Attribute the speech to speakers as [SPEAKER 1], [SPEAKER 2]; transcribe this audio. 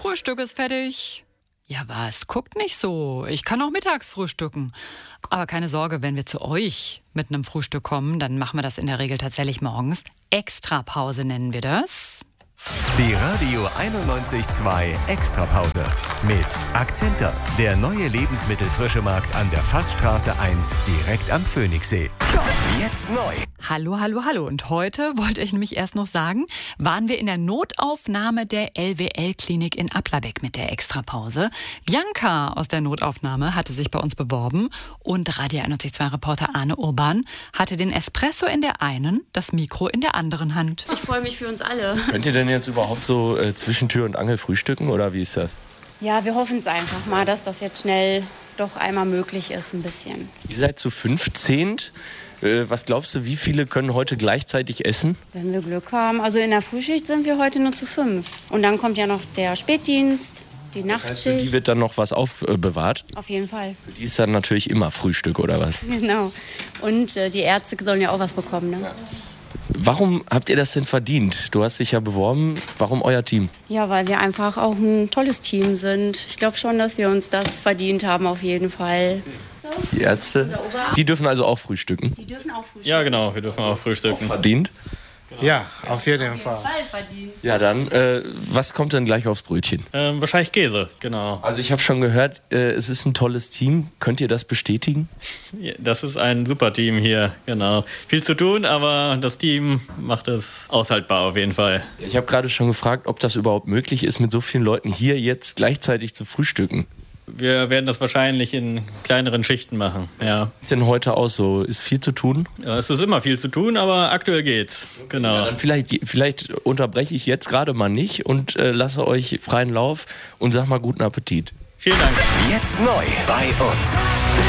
[SPEAKER 1] Frühstück ist fertig. Ja was, guckt nicht so. Ich kann auch mittags frühstücken. Aber keine Sorge, wenn wir zu euch mit einem Frühstück kommen, dann machen wir das in der Regel tatsächlich morgens. Extrapause nennen wir das.
[SPEAKER 2] Die Radio 91.2 Extrapause mit Akzenter, der neue Lebensmittelfrischemarkt an der Fassstraße 1 direkt am Phoenixsee. Jetzt neu.
[SPEAKER 1] Hallo. Und heute wollte ich nämlich erst noch sagen, waren wir in der Notaufnahme der LWL-Klinik in Applerbeck mit der Extrapause. Bianca aus der Notaufnahme hatte sich bei uns beworben und Radio 91.2-Reporter Arne Urban hatte den Espresso in der einen, das Mikro in der anderen Hand.
[SPEAKER 3] Ich freue mich für uns alle.
[SPEAKER 4] Könnt ihr denn jetzt überhaupt so zwischen Tür und Angel frühstücken oder wie ist das?
[SPEAKER 3] Ja, wir hoffen es einfach mal, dass das jetzt schnell doch einmal möglich ist, ein bisschen.
[SPEAKER 4] Ihr seid zu 15. Was glaubst du, wie viele können heute gleichzeitig essen?
[SPEAKER 3] Wenn wir Glück haben. Also in der Frühschicht sind wir heute nur zu 5. Und dann kommt ja noch der Spätdienst, die
[SPEAKER 4] Das heißt,
[SPEAKER 3] Nachtschicht.
[SPEAKER 4] für die wird dann noch was aufbewahrt?
[SPEAKER 3] Auf jeden Fall.
[SPEAKER 4] Für die ist dann natürlich immer Frühstück oder was?
[SPEAKER 3] Genau. Und die Ärzte sollen ja auch was bekommen, ne?
[SPEAKER 4] Ja. Warum habt ihr das denn verdient? Du hast dich ja beworben. Warum euer Team?
[SPEAKER 3] Ja, weil wir einfach auch ein tolles Team sind. Ich glaube schon, dass wir uns das verdient haben, auf jeden Fall.
[SPEAKER 4] Die Ärzte? Die dürfen also auch frühstücken?
[SPEAKER 3] Die dürfen auch frühstücken.
[SPEAKER 5] Ja, genau, wir dürfen auch frühstücken.
[SPEAKER 4] Verdient?
[SPEAKER 6] Ja, auf jeden Fall.
[SPEAKER 3] Verdient.
[SPEAKER 4] Ja, dann, was kommt denn gleich aufs Brötchen?
[SPEAKER 5] Wahrscheinlich Käse, genau.
[SPEAKER 4] Also ich habe schon gehört, es ist ein tolles Team. Könnt ihr das bestätigen?
[SPEAKER 5] Ja, das ist ein super Team hier, genau. Viel zu tun, aber das Team macht es aushaltbar auf jeden Fall.
[SPEAKER 4] Ich habe gerade schon gefragt, ob das überhaupt möglich ist, mit so vielen Leuten hier jetzt gleichzeitig zu frühstücken.
[SPEAKER 5] Wir werden das wahrscheinlich in kleineren Schichten machen, ja.
[SPEAKER 4] Was ist denn heute aus so? Ist viel zu tun?
[SPEAKER 5] Ja, es ist immer viel zu tun, aber aktuell geht's, genau.
[SPEAKER 4] Ja, dann vielleicht unterbreche ich jetzt gerade mal nicht und lasse euch freien Lauf und sag mal guten Appetit.
[SPEAKER 5] Vielen Dank.
[SPEAKER 2] Jetzt neu bei uns.